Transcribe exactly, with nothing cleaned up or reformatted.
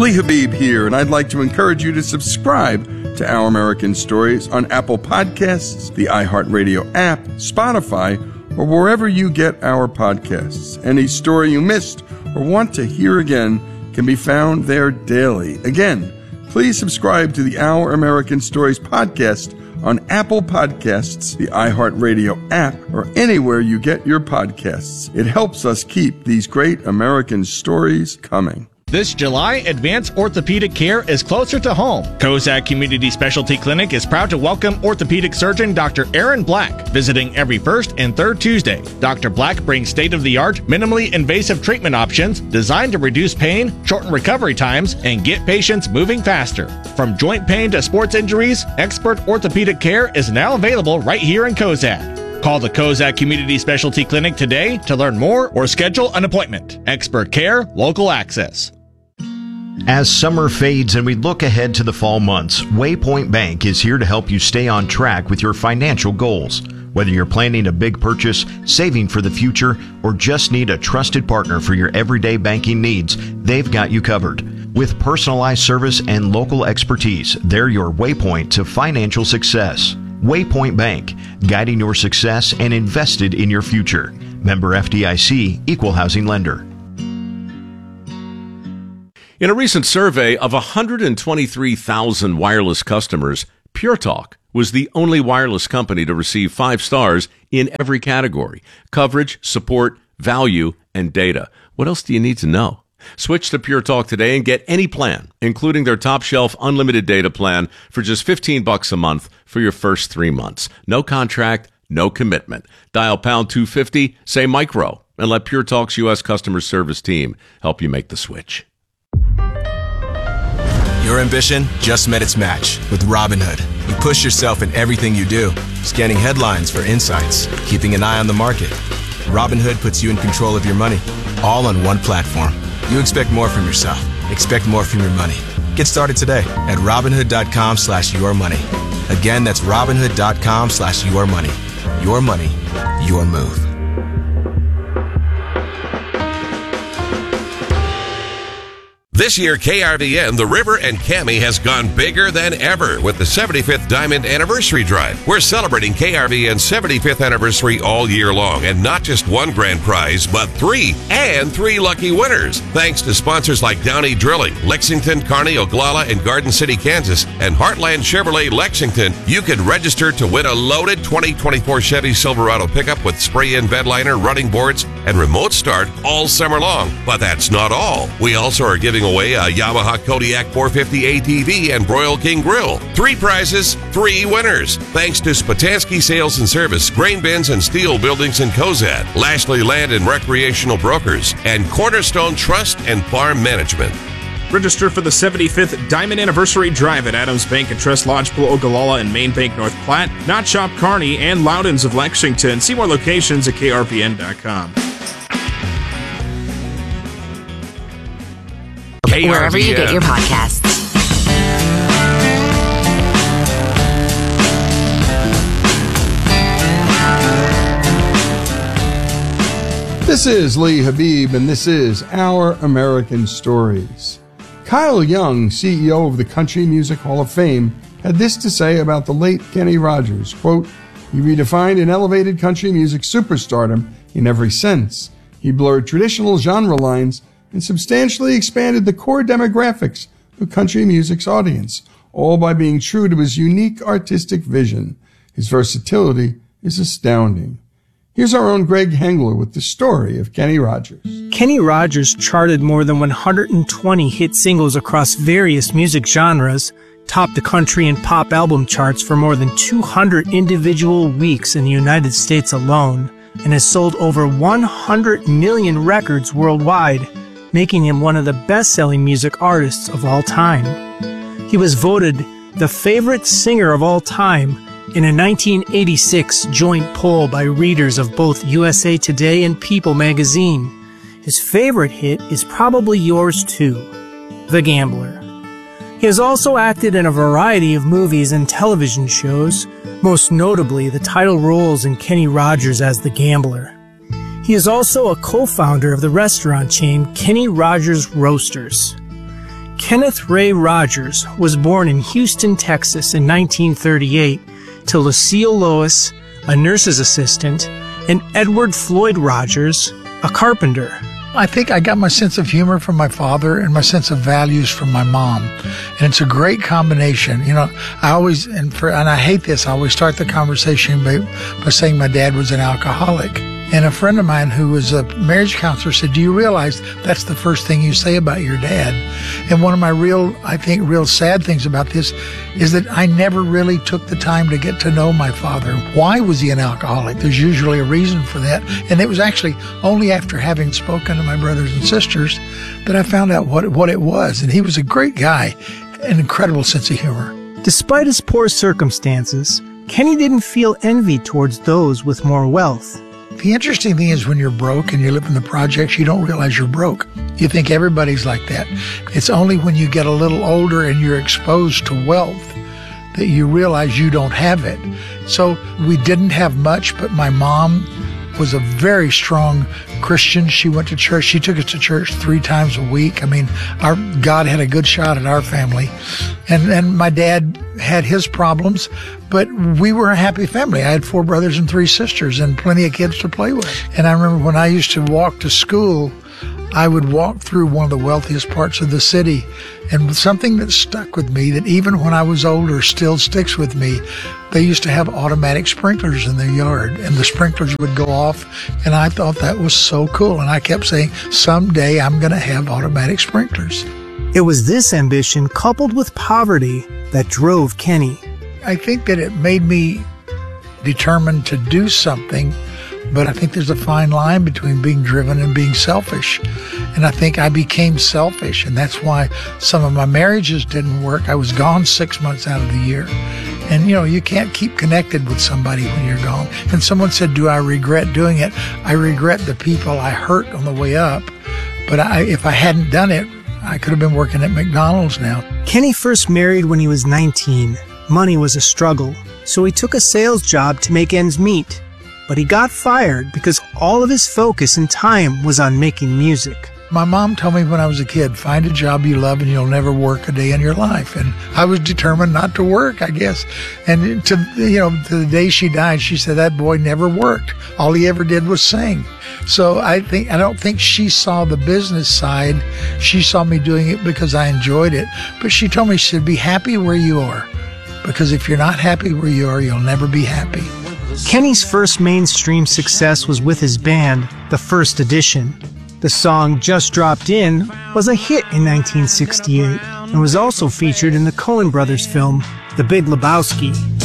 Lee Habib here, and I'd like to encourage you to subscribe to Our American Stories on Apple Podcasts, the iHeartRadio app, Spotify, or wherever you get our podcasts. Any story you missed or want to hear again can be found there daily. Again, please subscribe to the Our American Stories podcast on Apple Podcasts, the iHeartRadio app, or anywhere you get your podcasts. It helps us keep these great American stories coming. This July, advanced orthopedic care is closer to home. Kozak Community Specialty Clinic is proud to welcome orthopedic surgeon Doctor Aaron Black, visiting every first and third Tuesday. Doctor Black brings state-of-the-art, minimally invasive treatment options designed to reduce pain, shorten recovery times, and get patients moving faster. From joint pain to sports injuries, expert orthopedic care is now available right here in Kozak. Call the Kozak Community Specialty Clinic today to learn more or schedule an appointment. Expert care, local access. As summer fades and we look ahead to the fall months, Waypoint Bank is here to help you stay on track with your financial goals. Whether you're planning a big purchase, saving for the future, or just need a trusted partner for your everyday banking needs, they've got you covered. With personalized service and local expertise, they're your waypoint to financial success. Waypoint Bank, guiding your success and invested in your future. Member F D I C, Equal Housing Lender. In a recent survey of one hundred twenty-three thousand wireless customers, Pure Talk was the only wireless company to receive five stars in every category: coverage, support, value, and data. What else do you need to know? Switch to Pure Talk today and get any plan, including their top shelf unlimited data plan, for just fifteen bucks a month for your first three months. No contract, no commitment. Dial pound two fifty, say micro, and let Pure Talk's U S customer service team help you make the switch. Your ambition just met its match with Robinhood. You push yourself in everything you do, scanning headlines for insights, keeping an eye on the market. Robinhood puts you in control of your money, all on one platform. You expect more from yourself. Expect more from your money. Get started today at Robinhood.com slash your money. Again, that's Robinhood.com slash your money. Your money, your move. This year, K R V N, The River, and Cami has gone bigger than ever with the seventy-fifth Diamond Anniversary Drive. We're celebrating K R V N's seventy-fifth anniversary all year long, and not just one grand prize, but three, and three lucky winners. Thanks to sponsors like Downey Drilling, Lexington, Kearney, Oglala, and Garden City, Kansas, and Heartland Chevrolet Lexington, you can register to win a loaded twenty twenty-four Chevy Silverado pickup with spray-in bed liner, running boards, and remote start all summer long. But that's not all. We also are giving away a Yamaha Kodiak four fifty A T V and Broil King Grill. Three prizes, three winners. Thanks to Spatansky Sales and Service, Grain Bins and Steel Buildings in Cozad, Lashley Land and Recreational Brokers, and Cornerstone Trust and Farm Management. Register for the seventy-fifth Diamond Anniversary Drive at Adams Bank and Trust Lodgepole, Ogallala, and Main Bank North Platte, Knott Shop Kearney, and Loudons of Lexington. See more locations at K R P N dot com. Wherever you get your podcasts. This is Lee Habib, and this is Our American Stories. Kyle Young, C E O of the Country Music Hall of Fame, had this to say about the late Kenny Rogers. Quote, "He redefined and elevated country music superstardom in every sense. He blurred traditional genre lines and substantially expanded the core demographics of country music's audience, all by being true to his unique artistic vision. His versatility is astounding." Here's our own Greg Hengler with the story of Kenny Rogers. Kenny Rogers charted more than one hundred twenty hit singles across various music genres, topped the country and pop album charts for more than two hundred individual weeks in the United States alone, and has sold over one hundred million records worldwide, making him one of the best-selling music artists of all time. He was voted the favorite singer of all time in a nineteen eighty-six joint poll by readers of both U S A Today and People magazine. His favorite hit is probably yours too, The Gambler. He has also acted in a variety of movies and television shows, most notably the title roles in Kenny Rogers as The Gambler. He is also a co-founder of the restaurant chain Kenny Rogers Roasters. Kenneth Ray Rogers was born in Houston, Texas in nineteen thirty-eight to Lucille Lois, a nurse's assistant, and Edward Floyd Rogers, a carpenter. I think I got my sense of humor from my father and my sense of values from my mom. And it's a great combination. You know, I always, and for, and I hate this, I always start the conversation by, by saying my dad was an alcoholic. And a friend of mine who was a marriage counselor said, do you realize that's the first thing you say about your dad? And one of my real, I think, real sad things about this is that I never really took the time to get to know my father. Why was he an alcoholic? There's usually a reason for that. And it was actually only after having spoken to my brothers and sisters that I found out what, what it was. And he was a great guy, an incredible sense of humor. Despite his poor circumstances, Kenny didn't feel envy towards those with more wealth. The interesting thing is when you're broke and you live in the projects, you don't realize you're broke. You think everybody's like that. It's only when you get a little older and you're exposed to wealth that you realize you don't have it. So we didn't have much, but my mom was a very strong Christian. She went to church. She took us to church three times a week. I mean, our God had a good shot at our family. And, and my dad had his problems, but we were a happy family. I had four brothers and three sisters and plenty of kids to play with. And I remember when I used to walk to school, I would walk through one of the wealthiest parts of the city. And something that stuck with me, that even when I was older still sticks with me, they used to have automatic sprinklers in their yard, and the sprinklers would go off, and I thought that was so cool. And I kept saying, someday I'm going to have automatic sprinklers. It was this ambition, coupled with poverty, that drove Kenny. I think that it made me determined to do something, but I think there's a fine line between being driven and being selfish. And I think I became selfish, and that's why some of my marriages didn't work. I was gone six months out of the year. And, you know, you can't keep connected with somebody when you're gone. And someone said, do I regret doing it? I regret the people I hurt on the way up. But I, if I hadn't done it, I could have been working at McDonald's now. Kenny first married when he was nineteen. Money was a struggle, so he took a sales job to make ends meet. But he got fired because all of his focus and time was on making music. My mom told me when I was a kid, find a job you love and you'll never work a day in your life. And I was determined not to work, I guess. And to, you know, to the day she died, she said that boy never worked. All he ever did was sing. So I think, I don't think she saw the business side. She saw me doing it because I enjoyed it. But she told me, she said, be happy where you are. Because if you're not happy where you are, you'll never be happy. Kenny's first mainstream success was with his band, The First Edition. The song Just Dropped In was a hit in nineteen sixty-eight and was also featured in the Coen Brothers film, The Big Lebowski.